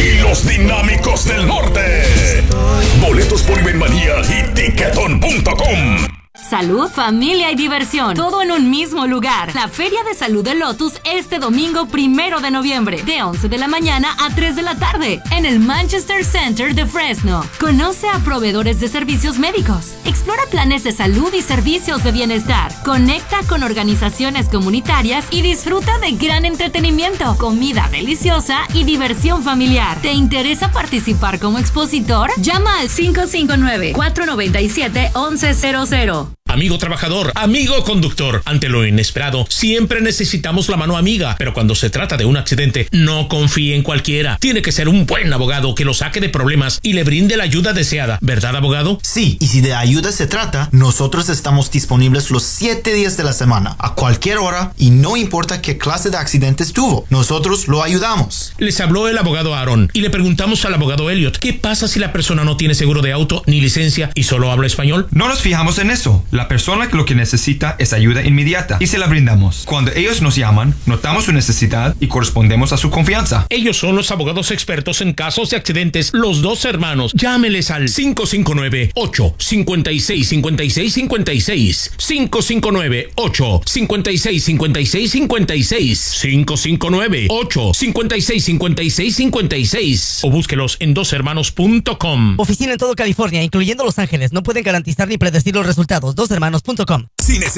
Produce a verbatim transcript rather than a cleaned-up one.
y los Dinámicos del Norte. Boletos por Ibenmanía y Ticketon punto com. Salud, familia y diversión, todo en un mismo lugar. La Feria de Salud de Lotus este domingo primero de noviembre, de once de la mañana a tres de la tarde, en el Manchester Center de Fresno. Conoce a proveedores de servicios médicos, explora planes de salud y servicios de bienestar, conecta con organizaciones comunitarias y disfruta de gran entretenimiento, comida deliciosa y diversión familiar. ¿Te interesa participar como expositor? Llama al cinco cinco nueve, cuatro nueve siete, once cero cero. Amigo trabajador, amigo conductor, ante lo inesperado, siempre necesitamos la mano amiga, pero cuando se trata de un accidente, no confíe en cualquiera. Tiene que ser un buen abogado que lo saque de problemas y le brinde la ayuda deseada, ¿verdad, abogado? Sí, y si de ayuda se trata, nosotros estamos disponibles los siete días de la semana, a cualquier hora, y no importa qué clase de accidentes tuvo, nosotros lo ayudamos. Les habló el abogado Aaron y le preguntamos al abogado Elliot, ¿qué pasa si la persona no tiene seguro de auto ni licencia y solo habla español? No nos fijamos en eso. La persona que lo que necesita es ayuda inmediata y se la brindamos. Cuando ellos nos llaman, notamos su necesidad y correspondemos a su confianza. Ellos son los abogados expertos en casos de accidentes, los dos hermanos. Llámeles al cinco cinco nueve, ocho cinco seis, cinco seis cinco seis, cinco cinco nueve, ocho cinco seis, cinco seis cinco seis, cinco cinco nueve, ocho cinco seis, cinco seis cinco seis o búsquelos en dos hermanos punto com. Oficina en todo California, incluyendo Los Ángeles. No pueden garantizar ni predecir los resultados. dos hermanos punto com.